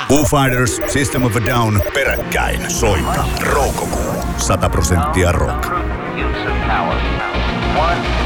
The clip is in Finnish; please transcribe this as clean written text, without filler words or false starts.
Foo Fighters, System of a Down, peräkkäin. Soita. Roukokuu. 100% rock. Use of power. 1,